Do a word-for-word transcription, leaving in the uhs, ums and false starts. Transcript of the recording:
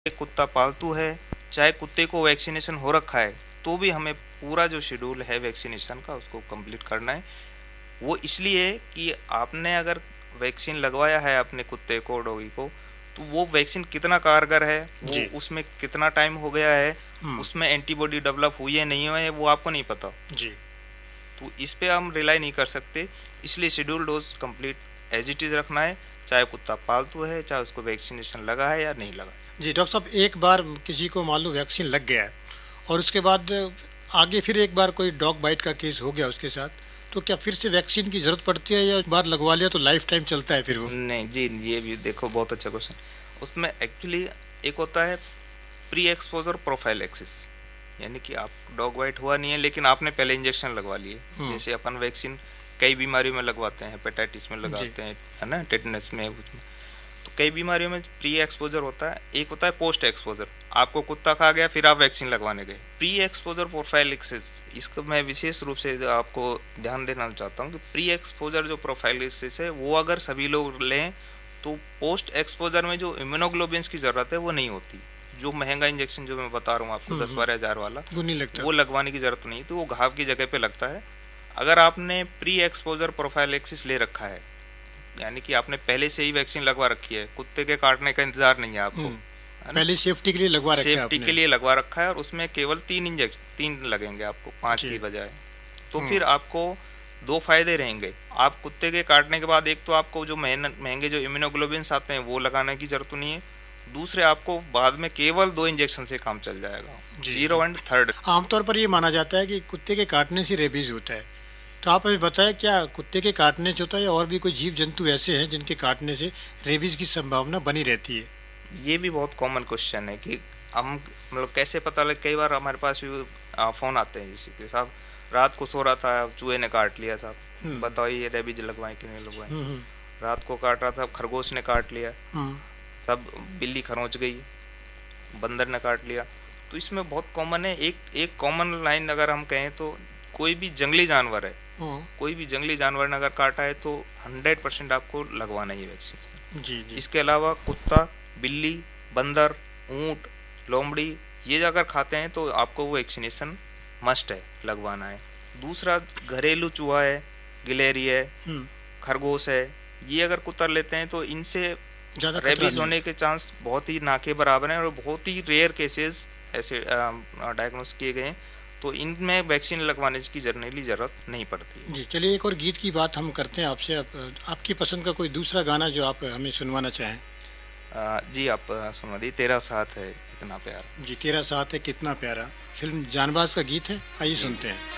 एक कुत्ता पालतू है, चाहे कुत्ते को वैक्सीनेशन हो रखा है, तो भी हमें पूरा जो शेड्यूल है वैक्सीनेशन का उसको कंप्लीट करना है। वो इसलिए कि आपने अगर वैक्सीन लगवाया है अपने कुत्ते को, डॉगी को, तो वो वैक्सीन कितना कारगर है, वो जी। उसमें कितना टाइम हो गया है, हम्म। उसमें एंटीबॉडी डेवलप हुई है नहीं हुई है, वो आपको नहीं पता। जी। तो इस पे हम रिलाई नहीं कर सकते, इसलिए schedule dose complete as it is रखना है, चाहे कुत्ता पालतू है, चाहे उसको वैक्सीनेशन लगा है या नहीं लगा। जी डॉक्टर साहब, एक बार किसी को मान लो वैक्सीन लग गया है और उसके बाद आगे फिर एक बार कोई डॉग बाइट का केस हो गया उसके साथ, तो क्या फिर से वैक्सीन की ज़रूरत पड़ती है या एक बार लगवा लिया तो लाइफ टाइम चलता है फिर वो? नहीं जी, ये भी देखो बहुत अच्छा क्वेश्चन। उसमें एक्चुअली एक होता है प्री एक्सपोजर प्रोफाइलैक्सिस, यानी कि आप डॉग बाइट हुआ नहीं है लेकिन आपने पहले इंजेक्शन लगवा लिए। हम्म। जैसे अपन वैक्सीन कई बीमारियों में लगवाते हैं, हेपेटाइटिस में जी। लगाते हैं, है ना, टेटनस में, उसमें तो कई बीमारियों में प्री एक्सपोजर होता है। एक होता है पोस्ट एक्सपोजर, आपको कुत्ता खा गया फिर आप वैक्सीन लगवाने गए। प्री एक्सपोजर प्रोफाइलिसिस, इसको मैं विशेष रूप से आपको ध्यान देना चाहता हूँ कि प्री एक्सपोजर जो प्रोफाइलिसिस है वो अगर सभी लोग लें तो पोस्ट एक्सपोजर में जो इम्यूनोग्लोबिन्स की ज़रूरत है वो नहीं होती। जो महंगा इंजेक्शन जो मैं बता रहा हूँ आपको, हम्म, दस हम्म। बारह हज़ार वाला, वो नहीं लगता। वो लगवाने की ज़रूरत नहीं, तो वो घाव की जगह पे लगता है। अगर आपने प्री एक्सपोजर प्रोफाइलैक्सिस ले रखा है, यानी कि आपने पहले से ही वैक्सीन लगवा रखी है, कुत्ते के काटने का इंतजार नहीं है आपको, हम्म। है ना, पहले सेफ्टी के लिए लगवा रखा है सेफ्टी आपने। के लिए लगवा रखा है और उसमें केवल तीन इंजेक्शन तीन लगेंगे आपको, पाँच जी। की बजाय। तो हम्म। फिर आपको दो फायदे रहेंगे। आप कुत्ते के काटने के बाद एक तो आपको जो महंगे महंगे जो इम्यूनोग्लोबिन्स आते हैं वो लगाने की जरूरत नहीं है, दूसरे आपको बाद में केवल दो इंजेक्शन से काम चल जाएगा, जी। Zero and third. आमतौर पर ये माना जाता है कि कुत्ते के काटने से रेबीज होता है, तो आप हमें बताएं क्या कुत्ते के काटने से होता है या और भी कोई जीव जंतु ऐसे हैं जिनके काटने से रेबीज की संभावना बनी रहती है? ये भी बहुत कॉमन क्वेश्चन है कि हम मतलब कैसे पता लगे। कई बार हमारे पास भी आ, फोन आते हैं जैसे कि साहब रात को सो रहा था, चूहे ने काट लिया साहब, हम्म। बताओ ये रेबीज लगवाएं कि नहीं लगवाएं। हम्म, हम्म। रात को काट रहा था, खरगोश ने काट लिया, हम्म। सब बिल्ली खरोंच गई, बंदर ने काट लिया। तो इसमें बहुत कॉमन है, एक एक कॉमन लाइन अगर हम कहें तो कोई भी जंगली जानवर है, हम्म। कोई भी जंगली जानवर ने अगर काटा है तो हंड्रेड परसेंट आपको लगवाना ही वैक्सीन। जी जी। इसके अलावा कुत्ता, बिल्ली, बंदर, ऊंट, लोमड़ी, ये अगर खाते हैं तो आपको वो वैक्सीनेशन मस्ट है, लगवाना है। दूसरा घरेलू चूहा है, गिलहरी है, हम्म। खरगोश है, ये अगर कुतर लेते हैं तो इनसे ज़्यादा खतरा रेबीज नहीं है। होने के चांस बहुत ही ना के बराबर हैं और बहुत ही रेयर केसेस ऐसे डायग्नोस किए गए हैं, तो इनमें वैक्सीन लगवाने की जनरली ज़रूरत नहीं पड़ती है। जी चलिए, एक और गीत की बात हम करते हैं आपसे। आप, आपकी पसंद का कोई दूसरा गाना जो आप हमें सुनवाना चाहें? आ, जी आप आ, सुना दी, तेरा साथ है इतना प्यार। जी, तेरा साथ है कितना प्यारा, फिल्म जानबाज का गीत है, आइए सुनते हैं।